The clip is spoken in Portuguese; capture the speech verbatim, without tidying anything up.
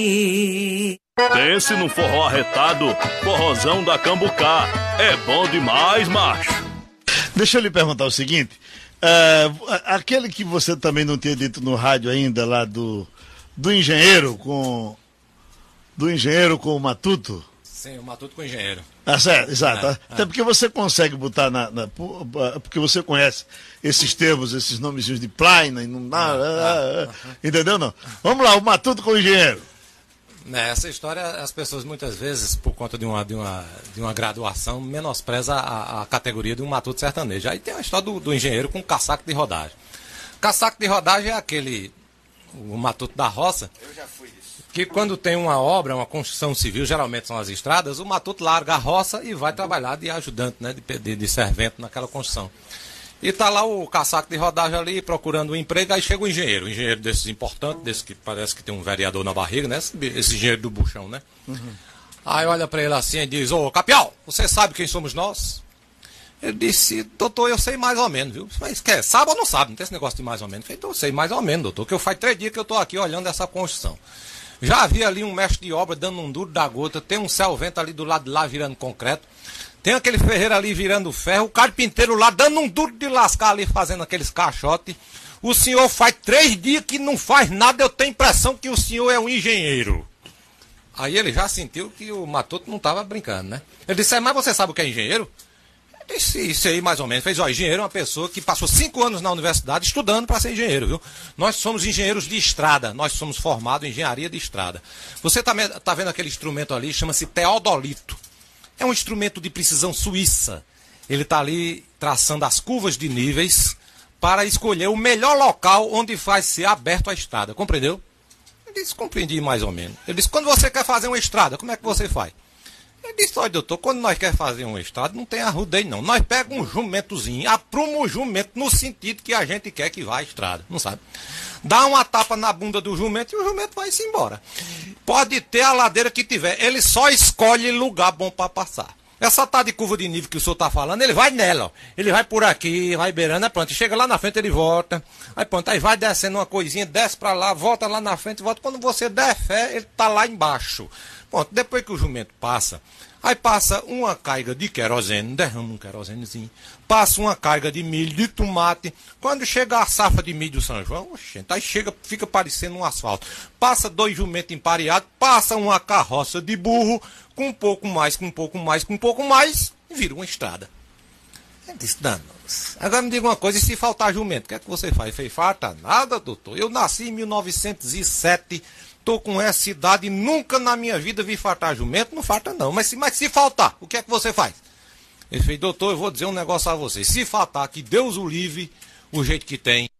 Pense no forró arretado, forrozão da Cambucá. É bom demais, macho. Deixa eu lhe perguntar o seguinte. Uh, aquele que você também não tinha dito no rádio ainda, lá do, do engenheiro com... Do engenheiro com o Matuto. Sim, o Matuto com o engenheiro. Ah, certo, exato. É, Até é. porque você consegue botar na, na... Porque você conhece esses termos, esses nomezinhos de plaina, e não dá... Ah, ah, ah, entendeu, não? Vamos lá, o Matuto com o engenheiro. Nessa história, as pessoas muitas vezes, por conta de uma, de uma, de uma graduação, menosprezam a, a categoria de um matuto sertanejo. Aí tem a história do, do engenheiro com casaco de rodagem. Casaco de rodagem é aquele, o matuto da roça. Eu já fui isso. Que quando tem uma obra, uma construção civil, geralmente são as estradas, o matuto larga a roça e vai trabalhar de ajudante, né, de, de, de servente naquela construção. E tá lá o casaco de rodagem ali, procurando um emprego, aí chega o engenheiro, um engenheiro desses importantes, desse que parece que tem um vereador na barriga, né? Esse, esse engenheiro do buchão, né? Uhum. Aí olha pra ele assim e diz, ô Capial, você sabe quem somos nós? Ele disse, doutor, eu sei mais ou menos, viu? Mas quer, sabe ou não sabe? Não tem esse negócio de mais ou menos. Eu falei, eu sei mais ou menos, doutor, que eu faz três dias que eu tô aqui olhando essa construção. Já havia ali um mestre de obra dando um duro da gota, tem um céu-vento ali do lado de lá virando concreto. Tem aquele ferreiro ali virando ferro, o carpinteiro lá dando um duro de lascar ali, fazendo aqueles caixotes. O senhor faz três dias que não faz nada, eu tenho impressão que o senhor é um engenheiro. Aí ele já sentiu que o Matuto não estava brincando, né? Ele disse, mas você sabe o que é engenheiro? Eu disse, isso aí mais ou menos. Fez, ó, engenheiro é uma pessoa que passou cinco anos na universidade estudando para ser engenheiro, viu? Nós somos engenheiros de estrada, nós somos formados em engenharia de estrada. Você tá, tá vendo aquele instrumento ali, chama-se teodolito. É um instrumento de precisão suíça. Ele está ali traçando as curvas de níveis para escolher o melhor local onde vai ser aberto a estrada. Compreendeu? Ele disse, compreendi mais ou menos. Ele disse, quando você quer fazer uma estrada, como é que você faz? Ele disse, olha doutor, quando nós quer fazer uma estrada, não tem arrudeio não. Nós pegamos um jumentozinho, aprumamos o jumento no sentido que a gente quer que vá à estrada. Não sabe? Dá uma tapa na bunda do jumento e o jumento vai-se embora. Pode ter a ladeira que tiver, ele só escolhe lugar bom para passar. Essa tá de curva de nível que o senhor tá falando, ele vai nela, ó. Ele vai por aqui, vai beirando, aí pronto, chega lá na frente, ele volta. Aí pronto, aí vai descendo uma coisinha, desce para lá, volta lá na frente, volta. Quando você der fé, ele tá lá embaixo. Pronto, depois que o jumento passa, aí passa uma carga de querosene, derrama um querosenezinho, passa uma carga de milho, de tomate. Quando chega a safra de milho do São João, oxente, aí chega, fica parecendo um asfalto. Passa dois jumentos empareados, passa uma carroça de burro, com um pouco mais, com um pouco mais, com um pouco mais, e vira uma estrada. Eu disse, danos. Agora me diga uma coisa, e se faltar jumento, o que é que você faz? Fez falta nada, doutor. Eu nasci em mil novecentos e sete, tô com essa idade, nunca na minha vida vi faltar jumento, não falta não. Mas se, mas se faltar, o que é que você faz? Ele fez, doutor, eu vou dizer um negócio a você. Se faltar, que Deus o livre, o jeito que tem.